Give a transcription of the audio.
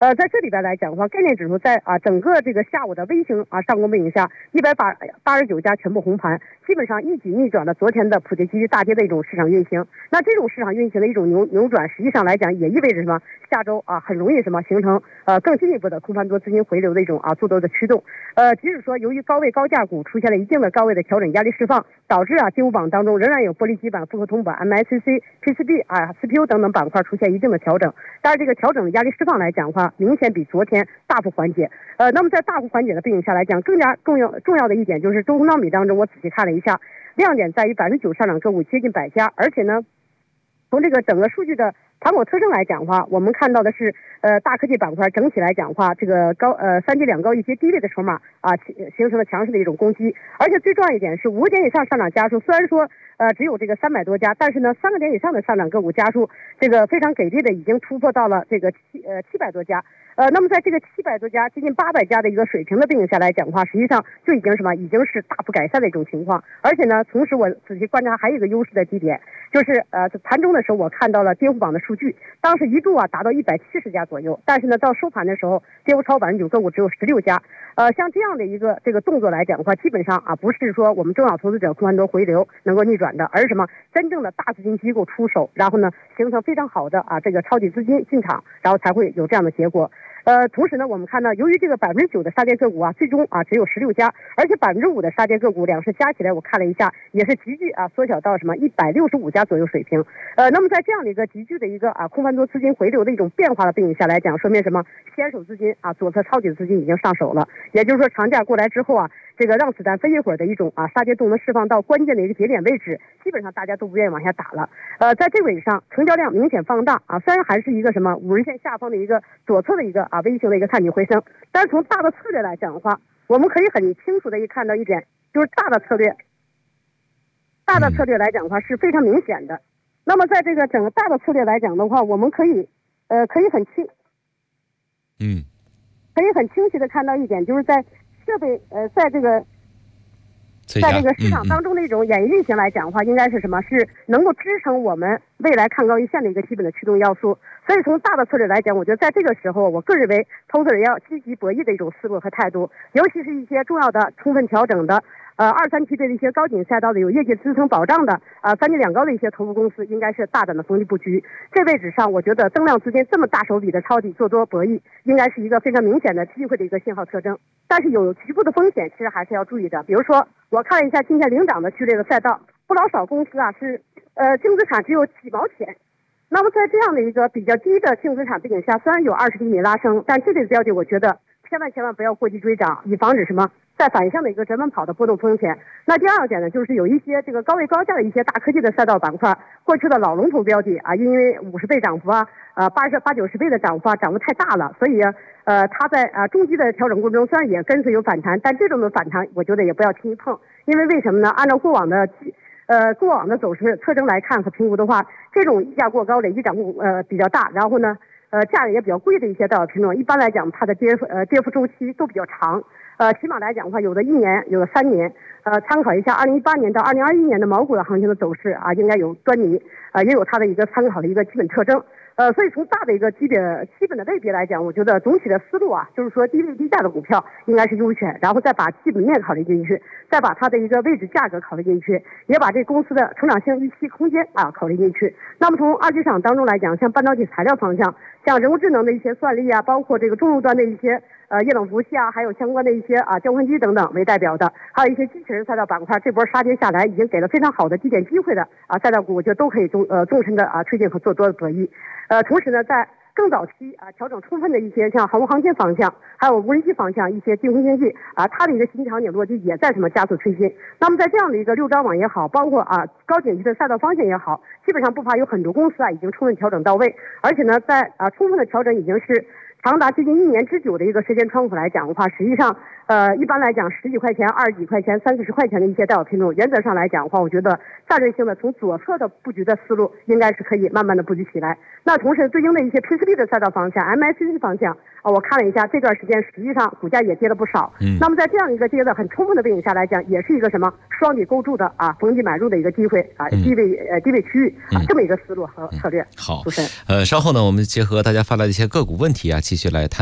在这里边来讲的话，概念指数在整个这个下午的微型上攻背景下，189家全部红盘，基本上一举逆转了昨天的普跌急剧大跌的一种市场运行。那这种市场运行的一种扭转，实际上来讲也意味着什么？下周很容易形成更进一步的空翻多资金回流的一种做多的驱动。即使说由于高位高价股出现了一定的高位的调整压力释放，导致金股榜当中仍然有玻璃基板、复合铜板、MACC、PCB CPU 等等板块出现一定的调整。但是这个调整的压力释放来讲的话，明显比昨天大幅缓解。那么在大幅缓解的背景下来讲，更加重要的一点就是中空比当中，我仔细看了一下，亮点在于9%上涨个股接近100家，而且呢，从这个整个数据的盘口特征来讲的话，我们看到的是大科技板块整体来讲的话，这个三跌两高一些低位的筹码形成了强势的一种攻击。而且最重要一点是5个点以上上涨家数，虽然说只有这个300多家，但是呢3个点以上的上涨个股家数，这个非常给力的已经突破到了这个700多家。那么在这个700多家接近800家的一个水平的背景下来讲的话，实际上就已经是大幅改善的一种情况。而且呢，同时我仔细观察还有一个优势的低点，就是盘中的时候我看到了跌幅榜的数据，当时一度达到170家左右，但是呢到收盘的时候跌幅超9%个股只有16家。像这样的一个这个动作来讲的话，基本上不是说我们中小投资者空翻多回流能够逆转的，而是真正的大资金机构出手，然后呢形成非常好的这个超级资金进场，然后才会有这样的结果。同时呢，我们看到，由于这个9%的杀跌个股最终只有16家，而且5%的杀跌个股两市加起来，我看了一下，也是急剧缩小到165家左右水平。那么在这样的一个急剧的一个空翻多资金回流的一种变化的背景下来讲，说明什么？先手资金左侧超级资金已经上手了，也就是说长假过来之后这个让子弹飞一会儿的一种杀跌动能释放到关键的一个节点位置，基本上大家都不愿意往下打了。在这个位置上，成交量明显放大虽然还是一个50日线下方的一个左侧的一个微型的一个探底回升，但是从大的策略来讲的话，我们可以很清楚的看到一点，就是大的策略来讲的话是非常明显的。那么在这个整个大的策略来讲的话，我们可以很清晰的看到一点，就是在设备在这个市场当中的一种演绎运行来讲的话，应该是什么？是能够支撑我们未来看高一线的一个基本的驱动要素。所以从大的策略来讲，我觉得在这个时候，我个人认为投资者要积极博弈的一种思路和态度，尤其是一些重要的充分调整的2、3梯队的一些高景赛道的有业绩支撑保障的3跌两高的一些投资公司，应该是大胆的逢低布局。这位置上，我觉得增量资金这么大手笔的抄底做多博弈，应该是一个非常明显的机会的一个信号特征。但是有局部的风险，其实还是要注意的。比如说，我看了一下今天领涨的序列的赛道，不老少公司是净资产只有几毛钱。那么在这样的一个比较低的净资产背景下，虽然有20厘米拉升，但这类标的我觉得千万不要过激追涨，以防止在反向的一个折返跑的波动风险。那第二点呢，就是有一些这个高位高价的一些大科技的赛道板块，过去的老龙头标的因为50倍涨幅80-90倍的涨幅涨幅太大了，所以它在中期的调整过程中虽然也跟随有反弹，但这种的反弹我觉得也不要轻易碰，因为为什么呢？按照过往的走势特征来看和评估的话，这种溢价过高、累计涨幅比较大，然后呢价格也比较贵的一些代表品种，一般来讲它的跌幅周期都比较长。起码来讲的话，有的1年，有的3年。参考一下2018年到2021年的毛股的行情的走势应该有端倪，也有它的一个参考的一个基本特征。所以从大的一个基本的类别来讲，我觉得总体的思路就是说低位低价的股票应该是优选，然后再把基本面考虑进去，再把它的一个位置价格考虑进去，也把这公司的成长性预期空间考虑进去。那么从二级市场当中来讲，像半导体材料方向，像人工智能的一些算力包括这个中路端的一些液冷服务器还有相关的一些交换机等等为代表的，还有一些机器人赛道板块，这波杀跌下来已经给了非常好的低点机会的赛道股，我觉得都可以纵深的推进和做多的博弈。同时呢，在更早期调整充分的一些像航空航天方向，还有无人机方向一些净空经济它的一个新场景落地也在加速推进。那么在这样的一个6张网也好，包括高景气的赛道方向也好，基本上不乏有很多公司已经充分调整到位，而且呢在充分的调整已经是长达接近1年之久的一个时间窗口来讲的话，实际上一般来讲10几块钱、20几块钱、30、40块钱的一些代表品种，原则上来讲的话，我觉得战略性的从左侧的布局的思路应该是可以慢慢的布局起来。那同时对应的一些 PCB 的赛道方向、MACC 方向我看了一下，这段时间实际上股价也跌了不少。那么在这样一个跌得很充分的背景下来讲，也是一个什么双底构筑的逢低买入的一个机会低位区域这么一个思路和策略。 好， 主持人， 稍后呢，我们结合大家发来的一些个股问题继续来谈。